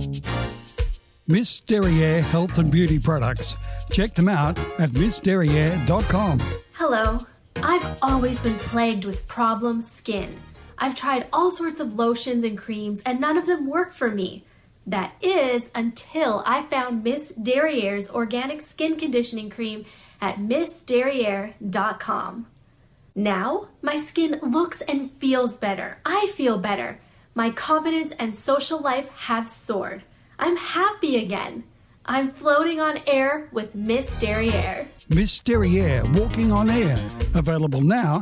Miss Derriere Health and Beauty Products. Check them out at missderriere.com. Hello. I've always been plagued with problem skin. I've tried all sorts of lotions and creams and none of them work for me. That is until I found Miss Derriere's organic skin conditioning cream at missderriere.com. Now, my skin looks and feels better. I feel better. My confidence and social life have soared. I'm happy again. I'm floating on air with Miss Derriere. Miss Derriere Walking on Air. Available now